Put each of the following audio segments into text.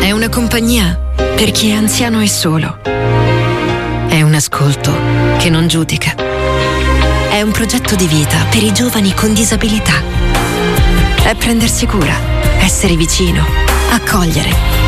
È una compagnia per chi è anziano e solo. È un ascolto che non giudica. È un progetto di vita per i giovani con disabilità. È prendersi cura, essere vicino, accogliere.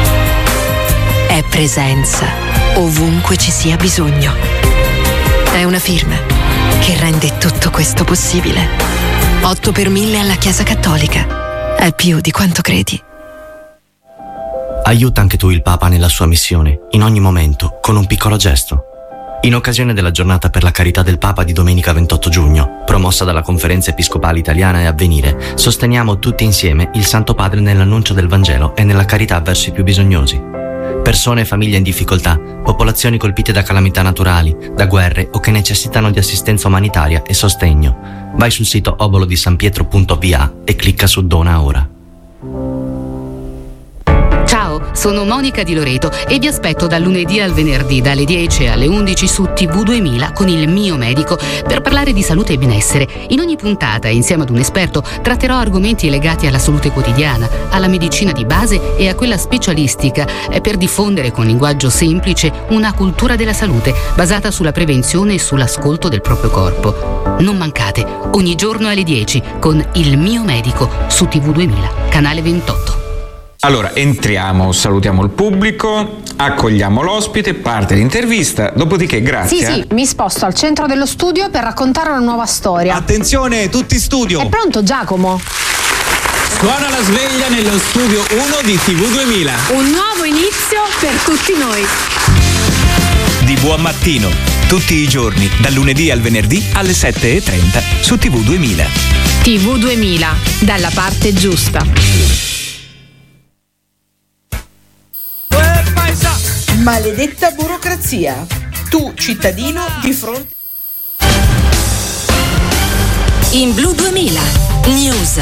È presenza ovunque ci sia bisogno. È una firma che rende tutto questo possibile. 8 per 1000 alla Chiesa Cattolica. È più di quanto credi. Aiuta anche tu il Papa nella sua missione, in ogni momento, con un piccolo gesto. In occasione della giornata per la carità del Papa di domenica 28 giugno, promossa dalla Conferenza Episcopale Italiana e Avvenire, sosteniamo tutti insieme il Santo Padre nell'annuncio del Vangelo e nella carità verso i più bisognosi. Persone e famiglie in difficoltà, popolazioni colpite da calamità naturali, da guerre o che necessitano di assistenza umanitaria e sostegno. Vai sul sito obolodisanpietro.va e clicca su Dona ora. Ciao, sono Monica Di Loreto e vi aspetto dal lunedì al venerdì dalle 10 alle 11 su TV2000 con il mio medico per parlare di salute e benessere. In ogni puntata, insieme ad un esperto, tratterò argomenti legati alla salute quotidiana, alla medicina di base e a quella specialistica per diffondere con linguaggio semplice una cultura della salute basata sulla prevenzione e sull'ascolto del proprio corpo. Non mancate, ogni giorno alle 10 con il mio medico su TV2000, canale 28. Allora, entriamo, salutiamo il pubblico, accogliamo l'ospite, parte l'intervista, dopodiché grazie. Sì, mi sposto al centro dello studio per raccontare una nuova storia. Attenzione, tutti studio! È pronto Giacomo? Suona la sveglia nello studio 1 di TV2000. Un nuovo inizio per tutti noi. Di buon mattino, tutti i giorni, dal lunedì al venerdì alle 7:30 su TV2000. TV2000, dalla parte giusta. Maledetta burocrazia. Tu, cittadino, di fronte... In Blu 2000 News.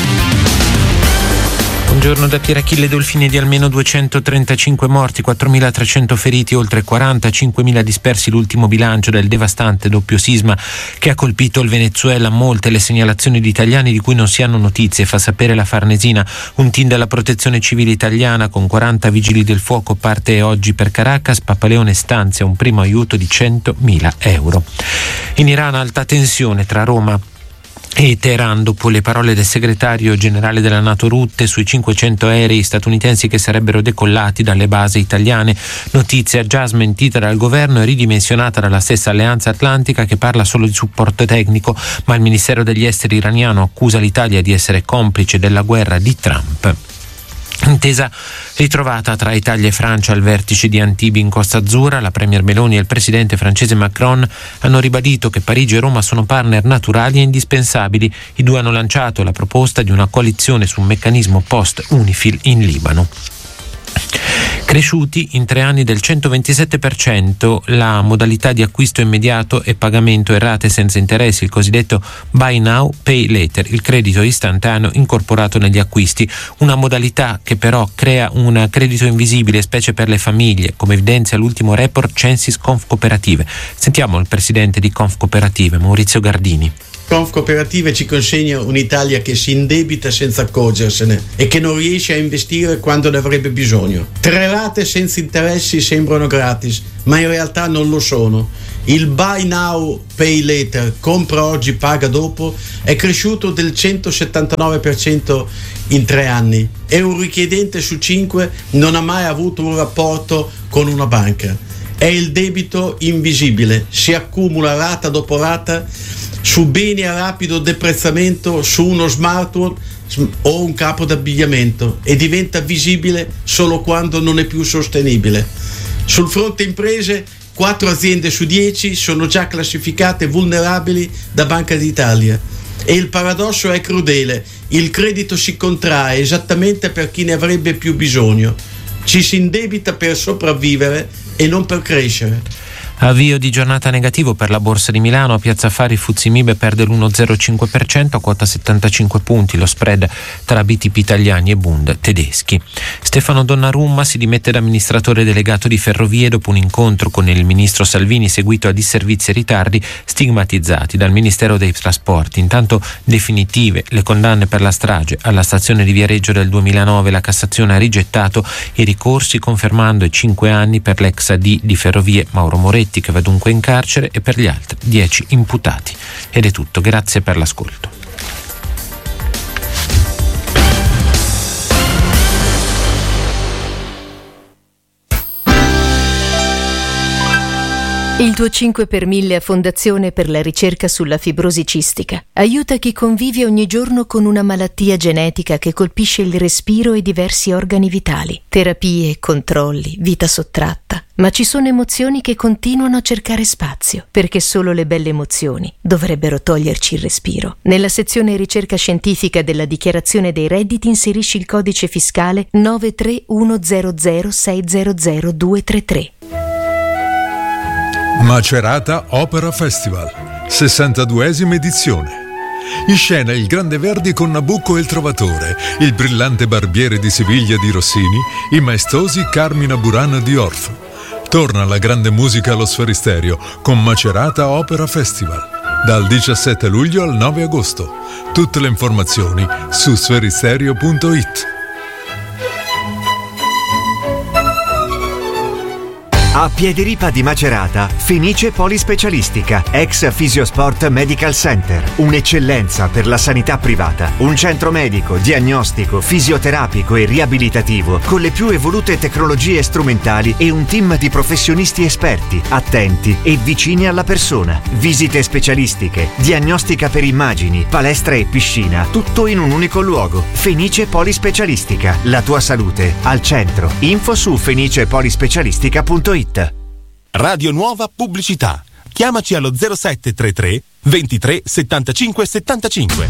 Buongiorno da Pier Achille Dolfini. Di almeno 235 morti, 4.300 feriti, oltre 45.000 dispersi l'ultimo bilancio del devastante doppio sisma che ha colpito il Venezuela. Molte le segnalazioni di italiani di cui non si hanno notizie, fa sapere la Farnesina. Un team della Protezione Civile italiana con 40 vigili del fuoco parte oggi per Caracas. Papaleone stanzia un primo aiuto di 100.000 euro. In Iran alta tensione tra Roma e Teheran dopo le parole del segretario generale della NATO Rutte sui 500 aerei statunitensi che sarebbero decollati dalle basi italiane. Notizia già smentita dal governo e ridimensionata dalla stessa Alleanza Atlantica, che parla solo di supporto tecnico, ma il Ministero degli Esteri iraniano accusa l'Italia di essere complice della guerra di Trump. Intesa ritrovata tra Italia e Francia al vertice di Antibes in Costa Azzurra. La premier Meloni e il presidente francese Macron hanno ribadito che Parigi e Roma sono partner naturali e indispensabili. I due hanno lanciato la proposta di una coalizione su un meccanismo post-UNIFIL in Libano. Cresciuti in 3 anni del 127% la modalità di acquisto immediato e pagamento e rate senza interessi, il cosiddetto Buy Now, Pay Later, il credito istantaneo incorporato negli acquisti, una modalità che però crea un credito invisibile, specie per le famiglie, come evidenzia l'ultimo report Censis Confcooperative. Sentiamo il presidente di Confcooperative, Maurizio Gardini. Confcooperative ci consegna un'Italia che si indebita senza accorgersene e che non riesce a investire quando ne avrebbe bisogno. 3 rate senza interessi sembrano gratis, ma in realtà non lo sono. Il Buy Now, Pay Later, compra oggi, paga dopo, è cresciuto del 179% in 3 anni e un richiedente su 5 non ha mai avuto un rapporto con una banca. È il debito invisibile, si accumula rata dopo rata su beni a rapido deprezzamento, su uno smartphone o un capo d'abbigliamento, e diventa visibile solo quando non è più sostenibile. Sul fronte imprese, 4 aziende su 10 sono già classificate vulnerabili da Banca d'Italia. E il paradosso è crudele: il credito si contrae esattamente per chi ne avrebbe più bisogno. Ci si indebita per sopravvivere e non per crescere. Avvio di giornata negativo per la Borsa di Milano. A Piazza Affari FTSE MIB perde l'1,05% a quota 75 punti, lo spread tra BTP italiani e Bund tedeschi. Stefano Donnarumma si dimette da amministratore delegato di Ferrovie dopo un incontro con il ministro Salvini seguito a disservizi e ritardi stigmatizzati dal Ministero dei Trasporti. Intanto definitive le condanne per la strage alla stazione di Viareggio del 2009. La Cassazione ha rigettato i ricorsi confermando i 5 anni per l'ex AD di Ferrovie Mauro Moretti, che va dunque in carcere, e per gli altri 10 imputati. Ed è tutto, grazie per l'ascolto. Il tuo 5 per 1000 a Fondazione per la ricerca sulla fibrosi cistica aiuta chi convive ogni giorno con una malattia genetica che colpisce il respiro e diversi organi vitali. Terapie, controlli, vita sottratta. Ma ci sono emozioni che continuano a cercare spazio, perché solo le belle emozioni dovrebbero toglierci il respiro. Nella sezione ricerca scientifica della dichiarazione dei redditi inserisci il codice fiscale 93100600233. Macerata Opera Festival, 62esima edizione. In scena il Grande Verdi con Nabucco e il Trovatore, il brillante Barbiere di Siviglia di Rossini, i maestosi Carmina Burana di Orff. Torna la grande musica allo Sferisterio con Macerata Opera Festival, dal 17 luglio al 9 agosto. Tutte le informazioni su sferisterio.it. A Piediripa di Macerata, Fenice Polispecialistica, ex Fisiosport Medical Center. Un'eccellenza per la sanità privata. Un centro medico, diagnostico, fisioterapico e riabilitativo con le più evolute tecnologie strumentali e un team di professionisti esperti, attenti e vicini alla persona. Visite specialistiche, diagnostica per immagini, palestra e piscina, tutto in un unico luogo. Fenice Polispecialistica, la tua salute al centro. Info su fenicepolispecialistica.it. Radio Nuova Pubblicità. Chiamaci allo 0733 23 75 75.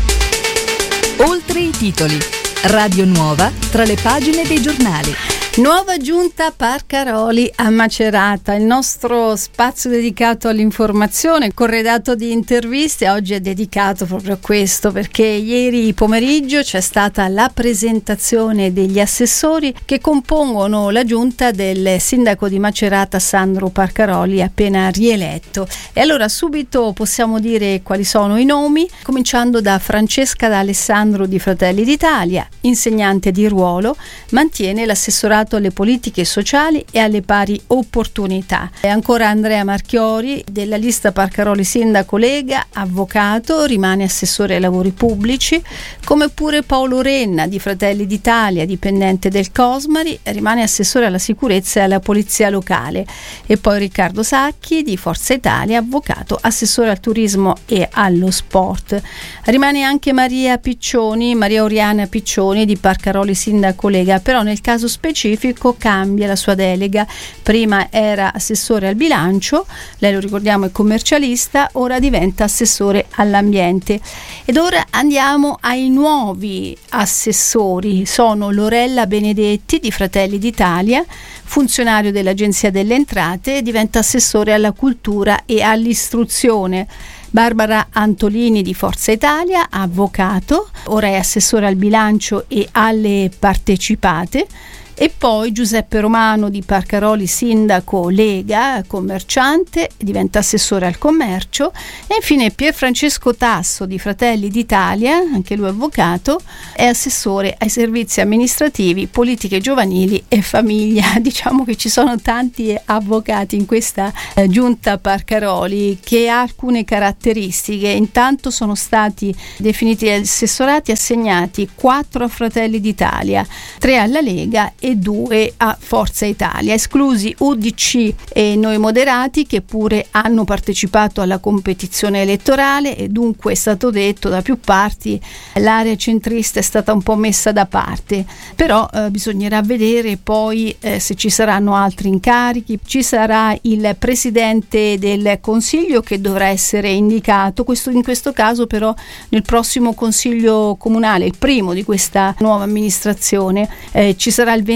Oltre i titoli. Radio Nuova tra le pagine dei giornali. Nuova giunta Parcaroli a Macerata, il nostro spazio dedicato all'informazione, corredato di interviste. Oggi è dedicato proprio a questo, perché ieri pomeriggio c'è stata la presentazione degli assessori che compongono la giunta del sindaco di Macerata Sandro Parcaroli, appena rieletto. E allora subito possiamo dire quali sono i nomi, cominciando da Francesca D'Alessandro di Fratelli d'Italia, insegnante di ruolo, mantiene l'assessorato alle politiche sociali e alle pari opportunità. E ancora Andrea Marchiori della lista Parcaroli Sindaco Lega, avvocato, rimane assessore ai lavori pubblici, come pure Paolo Renna di Fratelli d'Italia, dipendente del Cosmari, rimane assessore alla sicurezza e alla polizia locale. E poi Riccardo Sacchi di Forza Italia, avvocato, assessore al turismo e allo sport. Rimane anche Maria Oriana Piccioni di Parcaroli Sindaco Lega, però nel caso specifico cambia la sua delega. Prima era assessore al bilancio, lei lo ricordiamo è commercialista, ora diventa assessore all'ambiente. Ed ora andiamo ai nuovi assessori. Sono Lorella Benedetti di Fratelli d'Italia, funzionario dell'Agenzia delle Entrate, diventa assessore alla cultura e all'istruzione. Barbara Antolini di Forza Italia, avvocato, ora è assessore al bilancio e alle partecipate. E poi Giuseppe Romano di Parcaroli Sindaco Lega, commerciante, diventa assessore al commercio. E infine Pierfrancesco Tasso di Fratelli d'Italia, anche lui avvocato, è assessore ai servizi amministrativi, politiche giovanili e famiglia. Diciamo che ci sono tanti avvocati in questa giunta Parcaroli, che ha alcune caratteristiche. Intanto sono stati definiti assessorati assegnati 4 a Fratelli d'Italia, 3 alla Lega e 2 a Forza Italia, esclusi UDC e Noi Moderati, che pure hanno partecipato alla competizione elettorale, e dunque è stato detto da più parti l'area centrista è stata un po' messa da parte. Però bisognerà vedere poi se ci saranno altri incarichi. Ci sarà il presidente del Consiglio che dovrà essere indicato, in questo caso però nel prossimo Consiglio Comunale, il primo di questa nuova amministrazione. Ci sarà il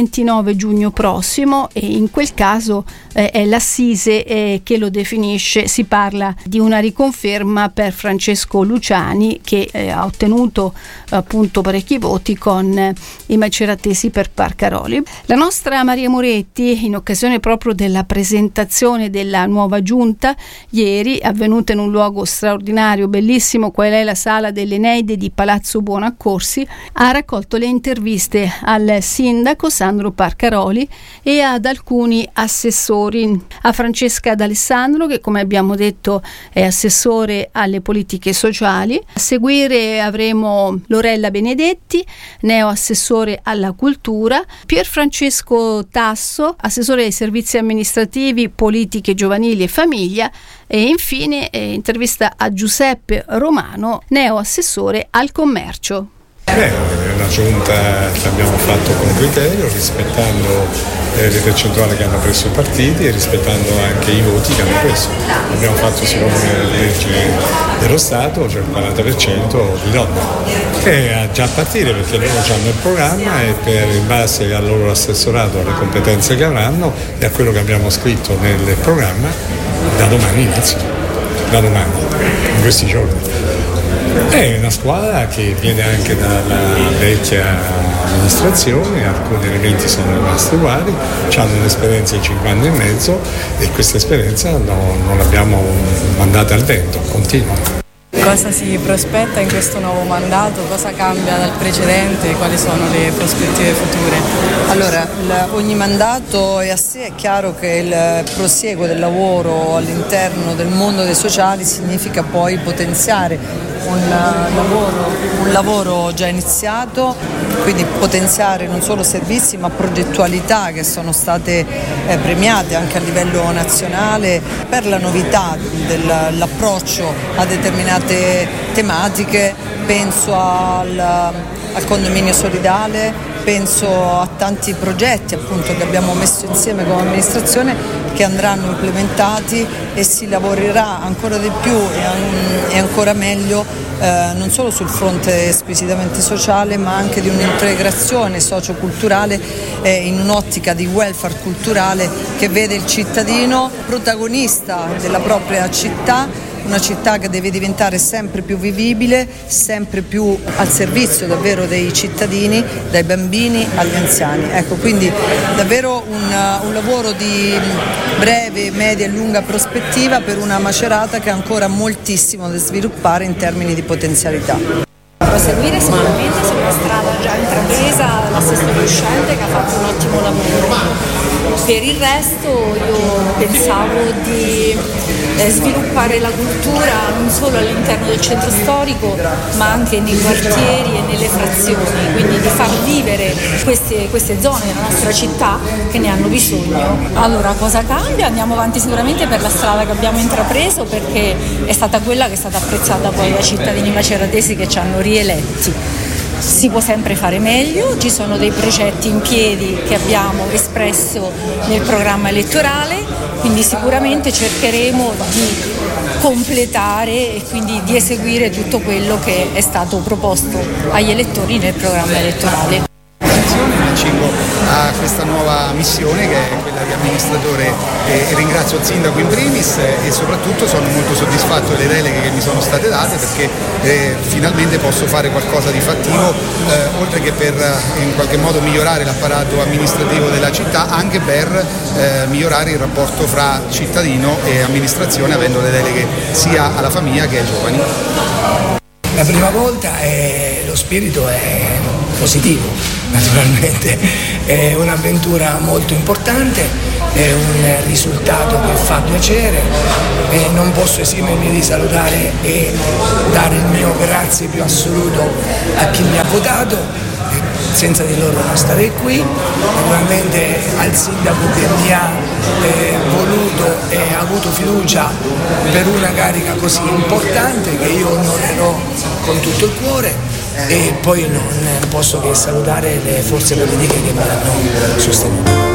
29 giugno prossimo, e in quel caso è l'Assise che lo definisce. Si parla di una riconferma per Francesco Luciani, che ha ottenuto appunto parecchi voti con i maceratesi per Parcaroli. La nostra Maria Moretti, in occasione proprio della presentazione della nuova giunta ieri, avvenuta in un luogo straordinario, bellissimo, qual è la sala delle Eneide di Palazzo Buonaccorsi, ha raccolto le interviste al sindaco Sandro Parcaroli e ad alcuni assessori. A Francesca D'Alessandro, che come abbiamo detto è assessore alle politiche sociali. A seguire avremo Lorella Benedetti, neo assessore alla cultura, Pier Francesco Tasso, assessore ai servizi amministrativi, politiche giovanili e famiglia, e infine intervista a Giuseppe Romano, neo assessore al commercio. È una giunta che abbiamo fatto con criterio, rispettando le percentuali che hanno preso i partiti e rispettando anche i voti che hanno preso. Abbiamo fatto secondo le leggi dello Stato, cioè il 40% di donne. E già a partire, perché loro hanno il programma, e in base al loro assessorato, alle competenze che avranno e a quello che abbiamo scritto nel programma, da domani inizio. Da domani, in questi giorni. È una squadra che viene anche dalla vecchia amministrazione, alcuni elementi sono rimasti uguali, hanno un'esperienza di 5 anni e mezzo, e questa esperienza non l'abbiamo mandata al vento, continua. Cosa si prospetta in questo nuovo mandato? Cosa cambia dal precedente? Quali sono le prospettive future? Allora, ogni mandato è a sé. È chiaro che il prosieguo del lavoro all'interno del mondo dei sociali significa poi potenziare un lavoro già iniziato, quindi potenziare non solo servizi ma progettualità che sono state premiate anche a livello nazionale per la novità dell'approccio a determinate tematiche. Penso al condominio solidale, penso a tanti progetti appunto che abbiamo messo insieme come amministrazione, che andranno implementati, e si lavorerà ancora di più e ancora meglio non solo sul fronte squisitamente sociale, ma anche di un'integrazione socioculturale in un'ottica di welfare culturale che vede il cittadino protagonista della propria città, una città che deve diventare sempre più vivibile, sempre più al servizio davvero dei cittadini, dai bambini agli anziani. Ecco, quindi davvero un lavoro di breve, media e lunga prospettiva per una Macerata che ha ancora moltissimo da sviluppare in termini di potenzialità. Proseguire sicuramente sulla strada già intrapresa dall'assessore uscente, che ha fatto un ottimo lavoro. Per il resto io pensavo di sviluppare la cultura non solo all'interno del centro storico ma anche nei quartieri e nelle frazioni, quindi di far vivere queste zone della nostra città che ne hanno bisogno. Allora, cosa cambia? Andiamo avanti sicuramente per la strada che abbiamo intrapreso, perché è stata quella che è stata apprezzata poi dai cittadini maceratesi che ci hanno rieletti. Si può sempre fare meglio, ci sono dei progetti in piedi che abbiamo espresso nel programma elettorale, quindi sicuramente cercheremo di completare e quindi di eseguire tutto quello che è stato proposto agli elettori nel programma elettorale. Mi accingo a questa nuova missione che è quella di amministratore, e ringrazio il sindaco in primis, e soprattutto sono molto soddisfatto delle deleghe che mi sono state date, perché finalmente posso fare qualcosa di fattivo, oltre che per in qualche modo migliorare l'apparato amministrativo della città, anche per migliorare il rapporto fra cittadino e amministrazione, avendo le deleghe sia alla famiglia che ai giovani. La prima volta lo spirito è positivo, naturalmente, è un'avventura molto importante, è un risultato che fa piacere, e non posso esimermi di salutare e dare il mio grazie più assoluto a chi mi ha votato. Senza di loro non starei qui, naturalmente al sindaco che mi ha voluto e ha avuto fiducia per una carica così importante, che io onorerò con tutto il cuore, e poi non posso che salutare le forze politiche che mi hanno sostenuto.